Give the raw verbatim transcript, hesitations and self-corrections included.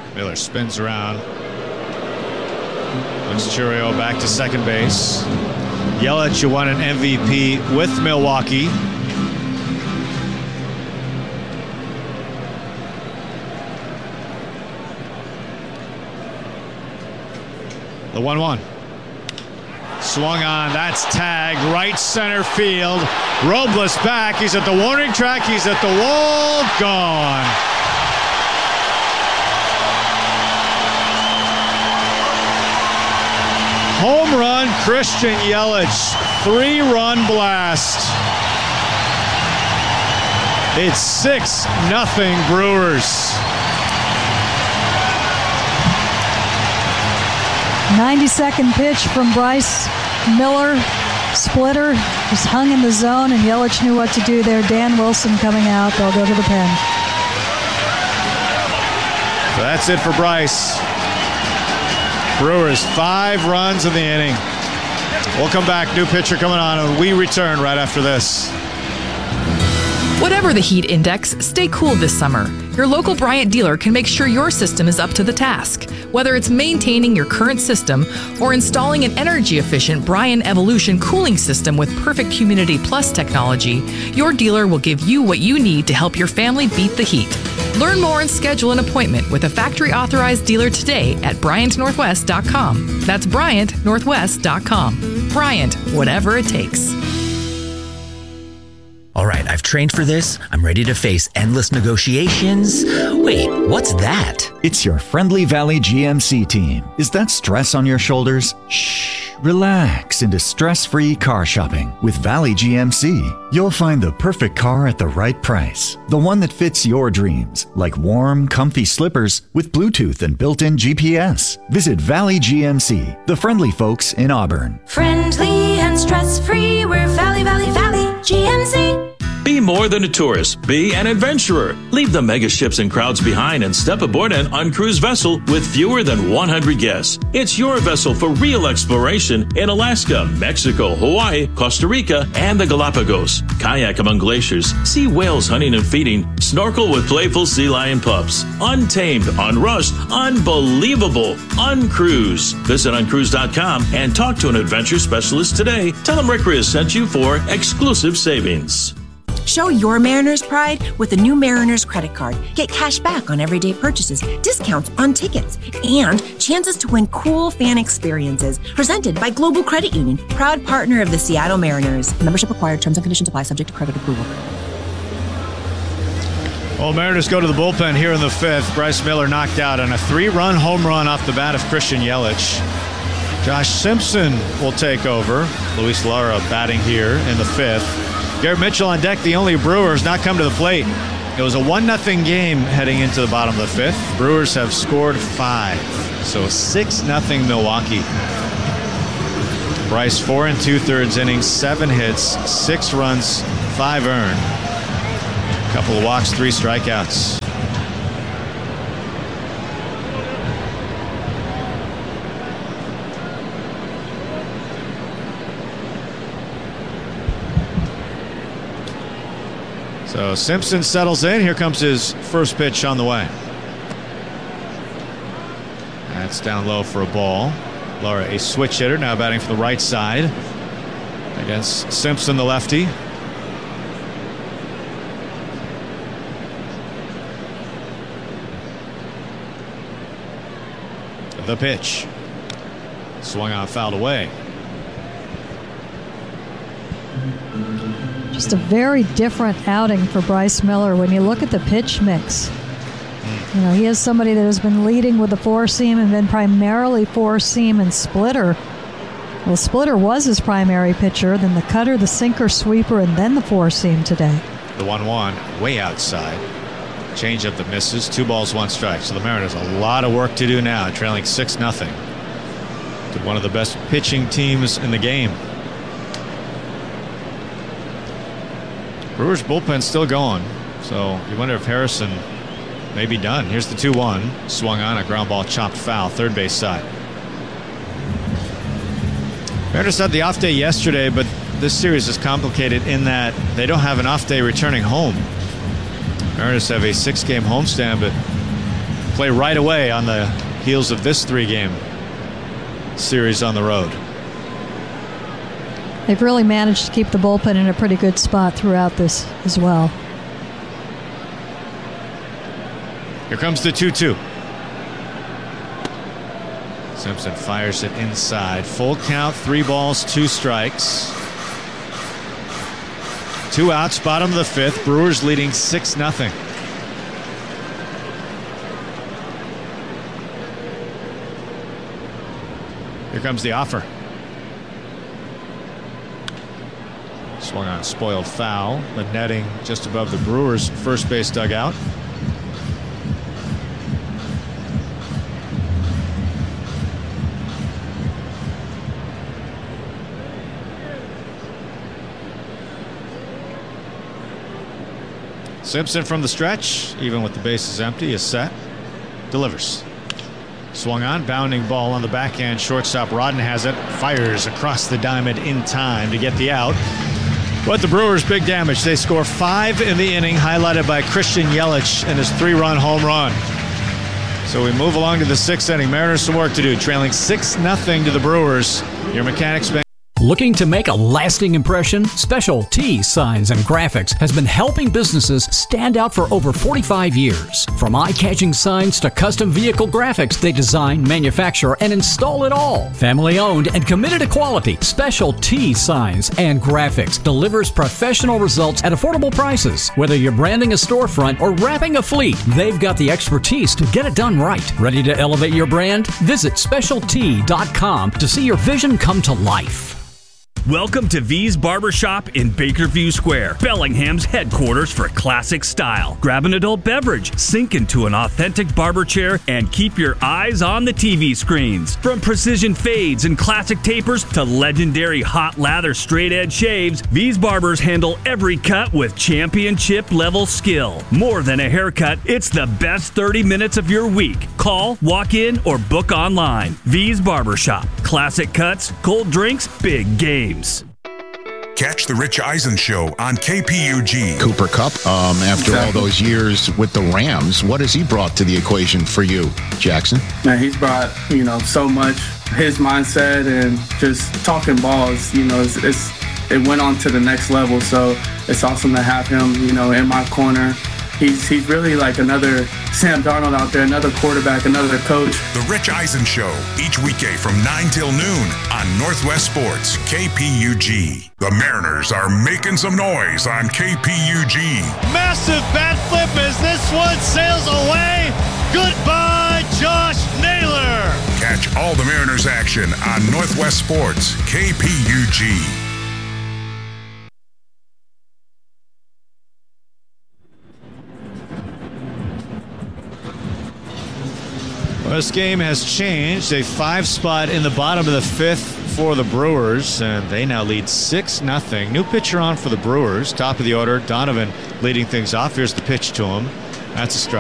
Miller spins around. Looks Chourio back to second base. Yelich, who won an M V P with Milwaukee. The one one. Swung on. That's tagged. Right center field. Robles back. He's at the warning track. He's at the wall. Gone. Home run, Christian Yelich. Three-run blast. It's six nothing Brewers. ninety-second pitch from Bryce Miller. Splitter was hung in the zone, and Yelich knew what to do there. Dan Wilson coming out. They'll go to the pen. So that's it for Bryce. Brewers, five runs in the inning. We'll come back. New pitcher coming on, and we return right after this. Whatever the heat index, stay cool this summer. Your local Bryant dealer can make sure your system is up to the task. Whether it's maintaining your current system or installing an energy-efficient Bryant Evolution cooling system with Perfect Humidity Plus technology, your dealer will give you what you need to help your family beat the heat. Learn more and schedule an appointment with a factory-authorized dealer today at Bryant Northwest dot com. That's Bryant Northwest dot com. Bryant, whatever it takes. All right, I've trained for this. I'm ready to face endless negotiations. Wait, what's that? It's your Friendly Valley G M C team. Is that stress on your shoulders? Shh, relax into stress-free car shopping with Valley G M C. You'll find the perfect car at the right price. The one that fits your dreams, like warm, comfy slippers with Bluetooth and built-in G P S. Visit Valley G M C, the friendly folks in Auburn. Friendly and stress-free, we're Valley, Valley, Valley G M C. Be more than a tourist. Be an adventurer. Leave the mega ships and crowds behind and step aboard an uncruised vessel with fewer than one hundred guests. It's your vessel for real exploration in Alaska, Mexico, Hawaii, Costa Rica, and the Galapagos. Kayak among glaciers, see whales hunting and feeding, snorkel with playful sea lion pups. Untamed, unrushed, unbelievable, uncruise. Visit uncruise dot com and talk to an adventure specialist today. Tell them Rick Riz sent you for exclusive savings. Show your Mariners pride with the new Mariners credit card. Get cash back on everyday purchases, discounts on tickets, and chances to win cool fan experiences. Presented by Global Credit Union, proud partner of the Seattle Mariners. Membership required. Terms and conditions apply. Subject to credit approval. Well, Mariners go to the bullpen here in the fifth. Bryce Miller knocked out on a three-run home run off the bat of Christian Yelich. Josh Simpson will take over. Luis Lara batting here in the fifth. Garrett Mitchell on deck, the only Brewers not come to the plate. It was a one nothing game heading into the bottom of the fifth. Brewers have scored five, so six nothing Milwaukee. Bryce, four and two-thirds innings, seven hits, six runs, five earned. A couple of walks, three strikeouts. So Simpson settles in. Here comes his first pitch on the way. That's down low for a ball. Lara, a switch hitter, now batting for the right side against Simpson, the lefty. The pitch. Swung on, fouled away. Just a very different outing for Bryce Miller when you look at the pitch mix. You know, he is somebody that has been leading with the four-seam and been primarily four-seam and splitter. Well, splitter was his primary pitcher, then the cutter, the sinker, sweeper, and then the four-seam today. The one one way outside. Change up that misses. Two balls, one strike. So the Mariners a lot of work to do now, trailing six nothing to one of the best pitching teams in the game. Brewers bullpen still going, so you wonder if Harrison may be done. Here's the two one. Swung on, a ground ball chopped foul, third base side. Mariners had the off day yesterday, but this series is complicated in that they don't have an off day returning home. Mariners have a six game homestand, but play right away on the heels of this three-game series on the road. They've really managed to keep the bullpen in a pretty good spot throughout this as well. Here comes the two two. Simpson fires it inside. Full count, three balls, two strikes. Two outs, bottom of the fifth. Brewers leading six nothing. Here comes the offer. Swung on, spoiled foul. The netting just above the Brewers' first base dugout. Simpson from the stretch, even with the bases empty, is set. Delivers. Swung on, bounding ball on the backhand. Shortstop Rodden has it. Fires across the diamond in time to get the out. But the Brewers, big damage. They score five in the inning, highlighted by Christian Yelich and his three-run home run. So we move along to the sixth inning. Mariners some work to do, trailing six nothing to the Brewers. Your Mechanics Bank. Looking to make a lasting impression? Special T Signs and Graphics has been helping businesses stand out for over forty-five years. From eye-catching signs to custom vehicle graphics, they design, manufacture, and install it all. Family-owned and committed to quality, Special T Signs and Graphics delivers professional results at affordable prices. Whether you're branding a storefront or wrapping a fleet, they've got the expertise to get it done right. Ready to elevate your brand? Visit special t dot com to see your vision come to life. Welcome to V's Barbershop in Bakerview Square, Bellingham's headquarters for classic style. Grab an adult beverage, sink into an authentic barber chair, and keep your eyes on the T V screens. From precision fades and classic tapers to legendary hot lather straight edge shaves, V's Barbers handle every cut with championship level skill. More than a haircut, it's the best thirty minutes of your week. Call, walk in, or book online. V's Barbershop. Classic cuts, cold drinks, big games. Catch the Rich Eisen Show on K P U G. Cooper Kupp, um, after exactly. all those years with the Rams, what has he brought to the equation for you, Jackson? Man, he's brought, you know, so much. His mindset and just talking balls, you know, it's, it's it went on to the next level. So it's awesome to have him, you know, in my corner. He's he's really like another Sam Darnold out there, another quarterback, another coach. The Rich Eisen Show, each weekday from nine till noon on Northwest Sports, K P U G. The Mariners are making some noise on K P U G. Massive bat flip as this one sails away. Goodbye, Josh Naylor. Catch all the Mariners action on Northwest Sports, K P U G. Well, this game has changed. A five spot in the bottom of the fifth for the Brewers, and they now lead six nothing. New pitcher on for the Brewers. Top of the order, Donovan leading things off. Here's the pitch to him. That's a strike.